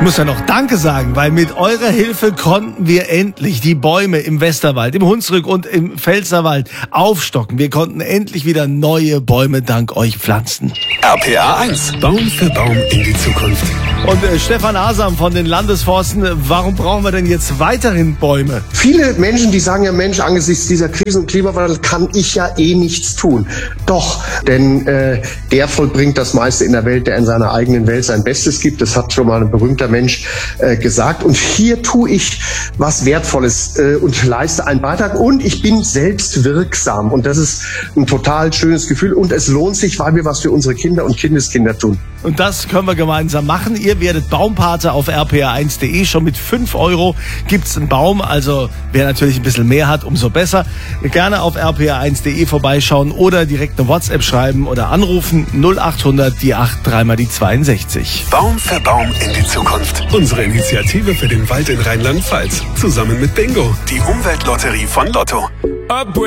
muss ja noch Danke sagen, weil mit eurer Hilfe konnten wir endlich die Bäume im Westerwald, im Hunsrück und im Pfälzerwald aufstocken. Wir konnten endlich wieder neue Bäume dank euch pflanzen. RPA 1, Baum für Baum in die Zukunft. Und Stefan Asam von den Landesforsten, warum brauchen wir denn jetzt weiterhin Bäume? Viele Menschen, die sagen ja, Mensch, angesichts dieser Krise und Klimawandel kann ich ja nichts tun. Doch, denn der vollbringt das meiste in der Welt, der in seiner eigenen Welt sein Bestes gibt. Das hat schon mal ein berühmter Mensch gesagt. Und hier tue ich was Wertvolles und leiste einen Beitrag. Und ich bin selbst wirksam. Und das ist ein total schönes Gefühl. Und es lohnt sich, weil wir was für unsere Kinder und Kindeskinder tun. Und das können wir gemeinsam machen. Ihr werdet Baumpate auf rpa1.de. Schon mit 5 € gibt's einen Baum. Also wer natürlich ein bisschen mehr hat, umso besser. Gerne auf rpa1.de vorbeischauen oder direkt eine WhatsApp schreiben oder anrufen 0800 die 8 3 mal die 62. Baum für Baum in die Zukunft. Unsere Initiative für den Wald in Rheinland-Pfalz. Zusammen mit Bingo, die Umweltlotterie von Lotto.